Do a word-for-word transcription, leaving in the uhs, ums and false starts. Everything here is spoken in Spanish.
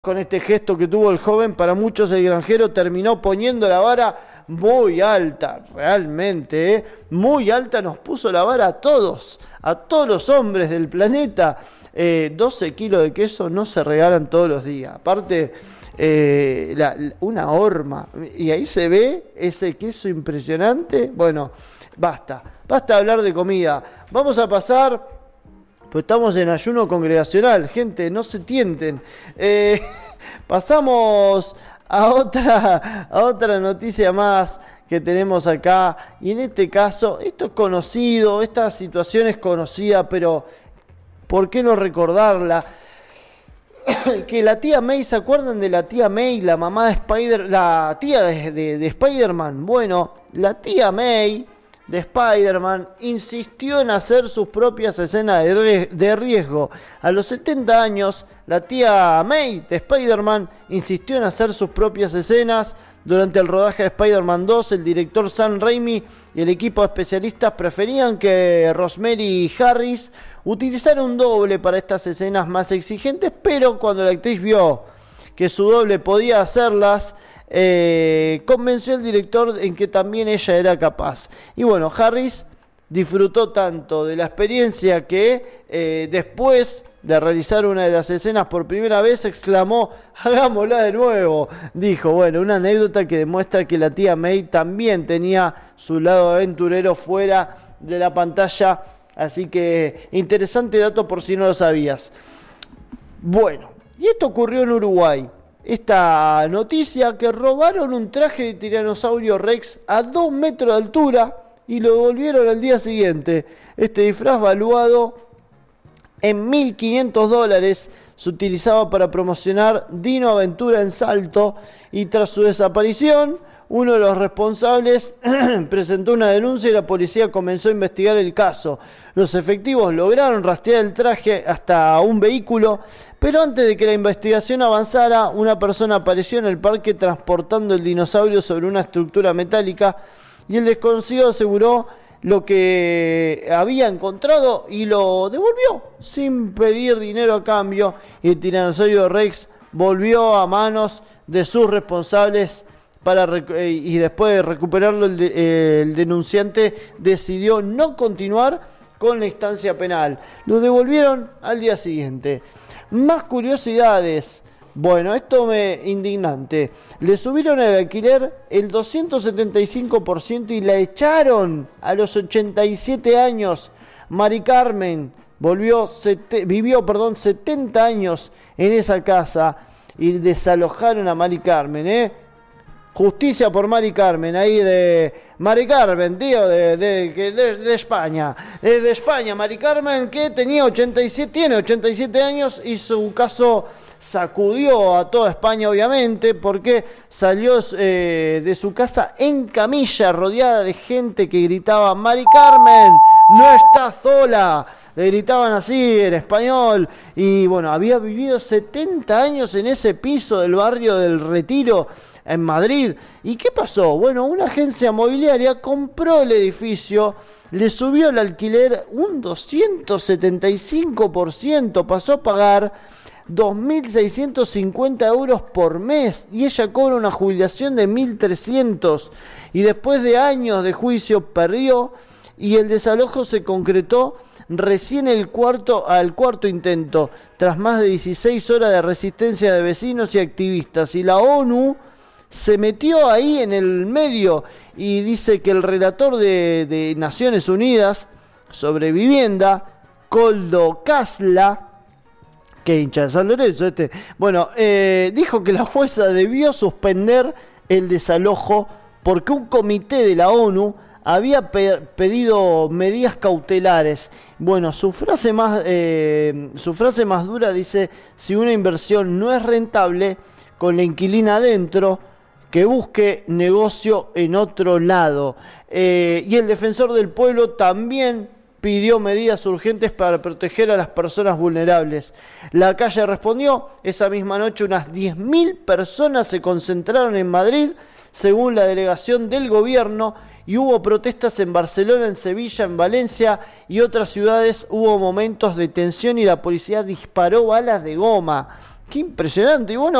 Con este gesto que tuvo el joven, para muchos el granjero terminó poniendo la vara muy alta, realmente, ¿eh? Muy alta, nos puso la vara a todos, a todos los hombres del planeta. Eh, doce kilos de queso no se regalan todos los días, aparte eh, la, una horma, y ahí se ve ese queso impresionante. Bueno, basta, basta de hablar de comida, vamos a pasar... Pues estamos en ayuno congregacional, gente, no se tienten. Eh, pasamos a otra, a otra noticia más que tenemos acá. Y en este caso, esto es conocido, esta situación es conocida, pero ¿por qué no recordarla? Que la tía May, ¿se acuerdan de la tía May, la mamá de Spider, la tía de, de, de Spider-Man? Bueno, la tía May de Spider-Man insistió en hacer sus propias escenas de riesgo. A los setenta años, la tía May de Spider-Man insistió en hacer sus propias escenas. Durante el rodaje de Spider-Man dos, el director Sam Raimi y el equipo de especialistas preferían que Rosemary Harris utilizara un doble para estas escenas más exigentes, pero cuando la actriz vio que su doble podía hacerlas, Eh, convenció al director en que también ella era capaz. Y bueno, Harris disfrutó tanto de la experiencia que eh, después de realizar una de las escenas por primera vez exclamó: hagámosla de nuevo. Dijo, bueno, una anécdota que demuestra que la tía May también tenía su lado aventurero fuera de la pantalla. Así que interesante dato por si no lo sabías. Bueno, y esto ocurrió en Uruguay. Esta noticia, que robaron un traje de tiranosaurio Rex a dos metros de altura y lo devolvieron al día siguiente. Este disfraz, valuado en mil quinientos dólares, se utilizaba para promocionar Dino Aventura en Salto, y tras su desaparición, uno de los responsables presentó una denuncia y la policía comenzó a investigar el caso. Los efectivos lograron rastrear el traje hasta un vehículo, pero antes de que la investigación avanzara, una persona apareció en el parque transportando el dinosaurio sobre una estructura metálica, y el desconocido aseguró lo que había encontrado y lo devolvió sin pedir dinero a cambio, y el tiranosaurio Rex volvió a manos de sus responsables. Para y después de recuperarlo, el, de, el denunciante decidió no continuar con la instancia penal. Lo devolvieron al día siguiente. Más curiosidades. Bueno, esto me indignante. Le subieron el alquiler el doscientos setenta y cinco por ciento y la echaron a los ochenta y siete años. Mari Carmen volvió, sete, vivió perdón, setenta años en esa casa y desalojaron a Mari Carmen, ¿eh? Justicia por Mari Carmen, ahí de Mari Carmen, tío, de, de, de, de España. De, de España, Mari Carmen, que tenía ochenta y siete, tiene ochenta y siete años, y su caso sacudió a toda España, obviamente, porque salió eh, de su casa en camilla, rodeada de gente que gritaba: Mari Carmen, no estás sola. Le gritaban así en español. Y bueno, había vivido setenta años en ese piso del barrio del Retiro, en Madrid. ¿Y qué pasó? Bueno, una agencia mobiliaria compró el edificio, le subió el alquiler un doscientos setenta y cinco por ciento, pasó a pagar dos mil seiscientos cincuenta euros por mes, y ella cobra una jubilación de mil trescientos, y después de años de juicio perdió, y el desalojo se concretó recién el cuarto, al cuarto intento, tras más de dieciséis horas de resistencia de vecinos y activistas. Y la ONU se metió ahí en el medio y dice que el relator de, de Naciones Unidas sobre vivienda, Koldo Casla, que hincha de San Lorenzo este, bueno, eh, dijo que la jueza debió suspender el desalojo porque un comité de la ONU había pe- pedido medidas cautelares. Bueno, su frase más, eh, su frase más dura dice: si una inversión no es rentable con la inquilina adentro, que busque negocio en otro lado. Eh, y el defensor del pueblo también pidió medidas urgentes para proteger a las personas vulnerables. La calle respondió. Esa misma noche unas diez mil personas se concentraron en Madrid, según la delegación del gobierno, y hubo protestas en Barcelona, en Sevilla, en Valencia y otras ciudades. Hubo momentos de tensión y la policía disparó balas de goma. Qué impresionante. Y bueno,